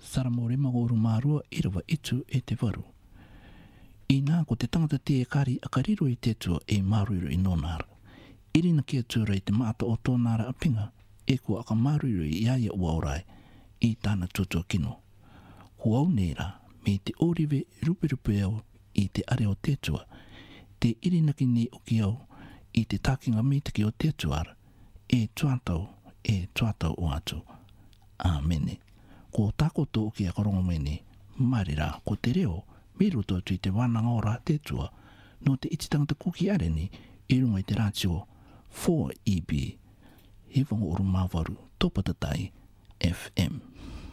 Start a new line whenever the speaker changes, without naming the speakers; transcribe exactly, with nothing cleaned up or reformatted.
Saramore magoru marua irawa itu e te waru. I nā ko te tangata te e kari a kariro i te tua e maruru i nonara. Iri na kia tura i te maata o tōnara a pinga e kua aka maruru i iaia ua orai i tāna tutua kino. Ko au nera me te oriwe rupe rupe au i te are o te tua, te iri naki ni o ki au i te takinga mitaki o te tuara, e tuatau, e tuatau o atu. Āmene. Ko takoto o ki a korongo mene, marira ko te reo, me roto atu i te wānanga ora te tua, no te ititangata kuki areni, i runga i te rātio four E B. He whango oru mawaru, topatatai F M.